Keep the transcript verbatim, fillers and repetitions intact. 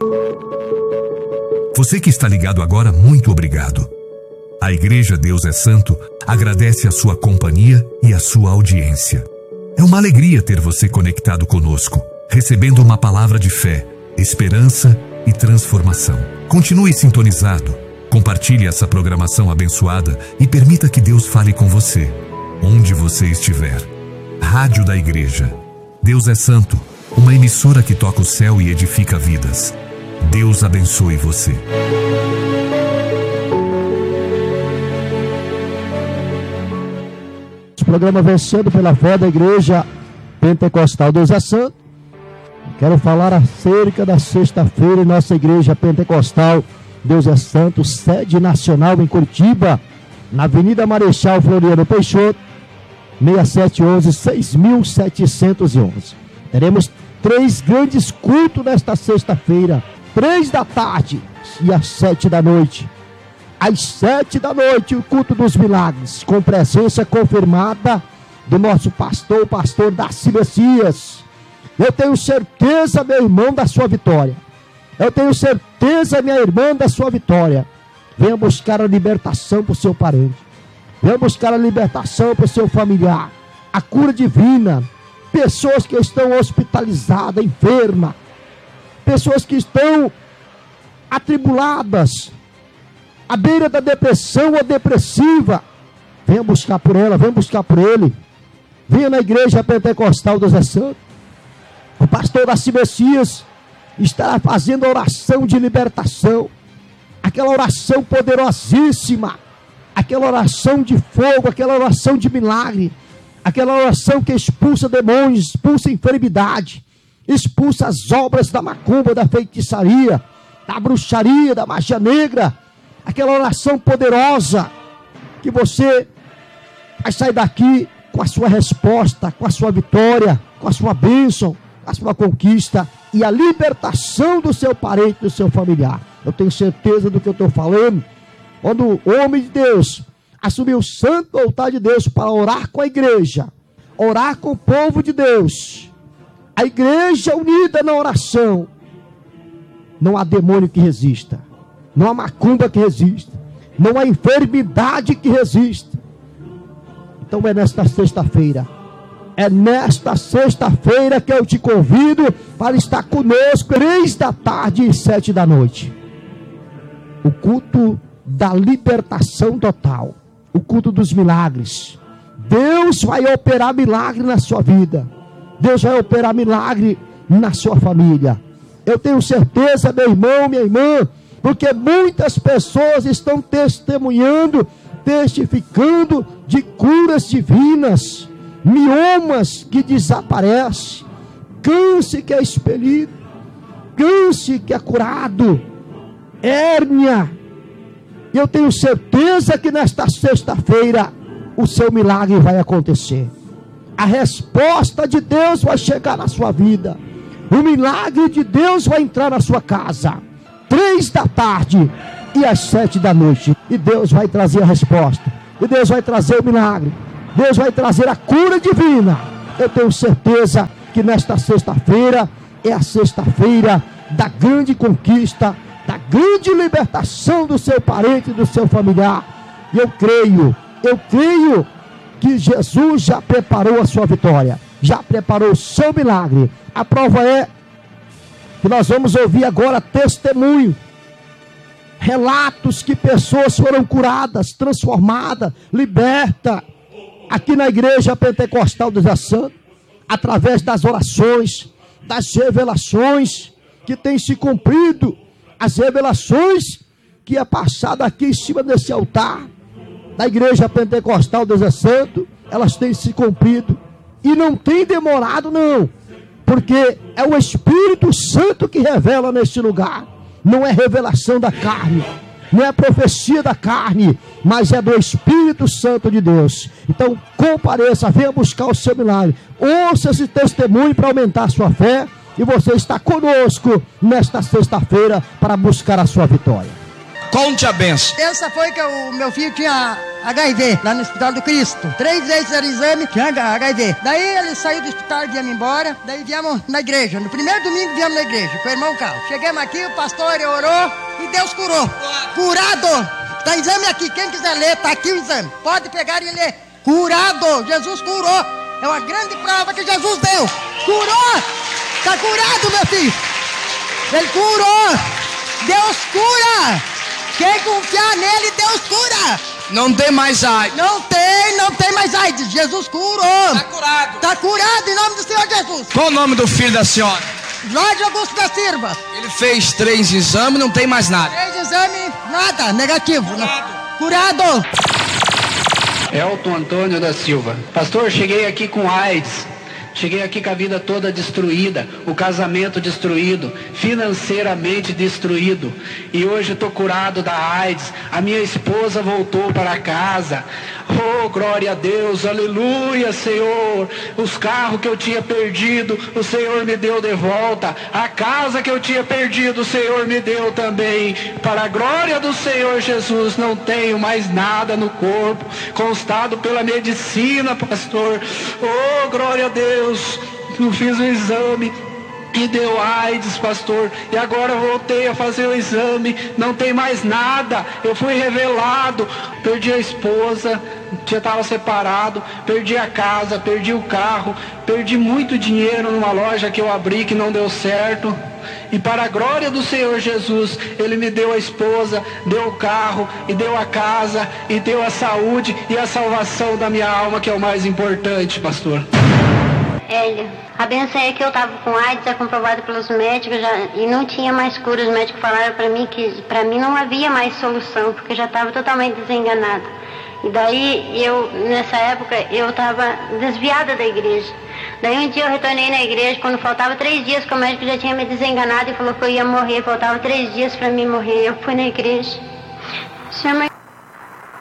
Você que está ligado agora, muito obrigado. A Igreja Deus é Santo agradece a sua companhia e a sua audiência. É uma alegria ter você conectado conosco, recebendo uma palavra de fé, esperança e transformação. Continue sintonizado, compartilhe essa programação abençoada e permita que Deus fale com você, onde você estiver. Rádio da Igreja. Deus é Santo, uma emissora que toca o céu e edifica vidas. Deus abençoe você. O programa Vencendo pela Fé da Igreja Pentecostal Deus é Santo. Quero falar acerca da sexta-feira em nossa Igreja Pentecostal Deus é Santo, sede nacional em Curitiba, na Avenida Marechal Floriano Peixoto, seis sete um um, seis mil setecentos e onze. Teremos três grandes cultos nesta sexta-feira, três da tarde e às sete da noite. Às sete da noite, o culto dos milagres, com presença confirmada do nosso pastor, o pastor Darcy Messias. Eu tenho certeza, meu irmão, da sua vitória. Eu tenho certeza, minha irmã, da sua vitória. Venha buscar a libertação para o seu parente. Venha buscar a libertação para o seu familiar. A cura divina. Pessoas que estão hospitalizadas, enfermas. Pessoas que estão atribuladas, à beira da depressão ou depressiva. Venha buscar por ela, venha buscar por ele. Venha na Igreja Pentecostal Deus é Santo. O pastor Darcy Messias estará fazendo a oração de libertação. Aquela oração poderosíssima. Aquela oração de fogo, aquela oração de milagre. Aquela oração que expulsa demônios, expulsa enfermidade, expulsa as obras da macumba, da feitiçaria, da bruxaria, da magia negra. Aquela oração poderosa que você vai sair daqui com a sua resposta, com a sua vitória, com a sua bênção, com a sua conquista e a libertação do seu parente, do seu familiar. Eu tenho certeza do que eu estou falando. Quando o homem de Deus assumiu o santo altar de Deus para orar com a igreja, orar com o povo de Deus, a igreja unida na oração, não há demônio que resista, não há macumba que resista, não há enfermidade que resista. Então é nesta sexta-feira, é nesta sexta-feira que eu te convido para estar conosco, três da tarde e sete da noite. O culto da libertação total, o culto dos milagres. Deus vai operar milagre na sua vida. Deus vai operar milagre na sua família. Eu tenho certeza, meu irmão, minha irmã, porque muitas pessoas estão testemunhando, testificando de curas divinas, miomas que desaparecem, câncer que é expelido, câncer que é curado, hérnia. Eu tenho certeza que nesta sexta-feira o seu milagre vai acontecer. A resposta de Deus vai chegar na sua vida. O milagre de Deus vai entrar na sua casa. Três da tarde e às sete da noite. E Deus vai trazer a resposta. E Deus vai trazer o milagre. Deus vai trazer a cura divina. Eu tenho certeza que nesta sexta-feira é a sexta-feira da grande conquista, da grande libertação do seu parente, do seu familiar. E eu creio, eu creio que Jesus já preparou a sua vitória, já preparou o seu milagre. A prova é que nós vamos ouvir agora testemunho, relatos que pessoas foram curadas, transformadas, libertas, aqui na Igreja Pentecostal Deus é Santo, através das orações, das revelações que têm se cumprido, as revelações que é passada aqui em cima desse altar da Igreja Pentecostal Deus é Santo, elas têm se cumprido e não tem demorado não, porque é o Espírito Santo que revela nesse lugar, não é revelação da carne, não é profecia da carne, mas é do Espírito Santo de Deus. Então compareça, venha buscar o seu milagre, ouça esse testemunho para aumentar a sua fé, e você está conosco nesta sexta-feira para buscar a sua vitória. Conte a benção. Essa foi que o meu filho tinha H I V, lá no Hospital do Cristo. Três vezes era exame, tinha H I V. Daí ele saiu do hospital, viemos embora, daí viemos na igreja. No primeiro domingo viemos na igreja, com o irmão Carlos. Chegamos aqui, o pastor orou e Deus curou. Curado! Tá exame aqui, quem quiser ler, tá aqui o exame. Pode pegar e ler. Curado! Jesus curou! É uma grande prova que Jesus deu. Curou! Tá curado, meu filho! Ele curou! Deus cura! Quem confiar nele, Deus cura! Não tem mais AIDS. Não tem, não tem mais AIDS. Jesus curou. Tá curado. Tá curado em nome do Senhor Jesus. Qual o nome do filho da senhora? Jorge Augusto da Silva. Ele fez três exames, não tem mais nada. Três exames, nada, negativo. Curado. Curado. Elton Antônio da Silva. Pastor, cheguei aqui com AIDS. Cheguei aqui com a vida toda destruída, o casamento destruído, financeiramente destruído. E hoje estou curado da AIDS. A minha esposa voltou para casa. Oh, glória a Deus, aleluia, Senhor. Os carros que eu tinha perdido, o Senhor me deu de volta. A casa que eu tinha perdido, o Senhor me deu também. Para a glória do Senhor Jesus, não tenho mais nada no corpo, constado pela medicina, pastor. Oh, glória a Deus. Eu fiz o exame e deu AIDS, pastor, e agora voltei a fazer o exame, não tem mais nada. Eu fui revelado, perdi a esposa, já estava separado, perdi a casa, perdi o carro, perdi muito dinheiro numa loja que eu abri que não deu certo. E para a glória do Senhor Jesus, Ele me deu a esposa, deu o carro, e deu a casa, e deu a saúde e a salvação da minha alma, que é o mais importante, pastor. Hélio, a benção é que eu estava com AIDS, é comprovado pelos médicos, já, e não tinha mais cura. Os médicos falaram para mim que para mim não havia mais solução, porque eu já estava totalmente desenganada. E daí, eu, nessa época, eu estava desviada da igreja. Daí um dia eu retornei na igreja, quando faltava três dias, que o médico já tinha me desenganado e falou que eu ia morrer, faltava três dias para mim morrer. Eu fui na igreja. Chama